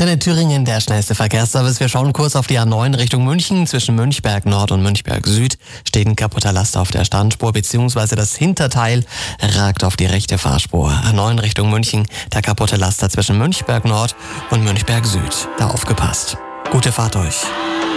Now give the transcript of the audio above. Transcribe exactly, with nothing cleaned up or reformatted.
Antenne Thüringen, der schnellste Verkehrsservice. Wir schauen kurz auf die A neun Richtung München. Zwischen Münchberg Nord und Münchberg Süd steht ein kaputter Laster auf der Standspur, beziehungsweise das Hinterteil ragt auf die rechte Fahrspur. A neun Richtung München, der kaputte Laster zwischen Münchberg Nord und Münchberg Süd. Da aufgepasst. Gute Fahrt euch.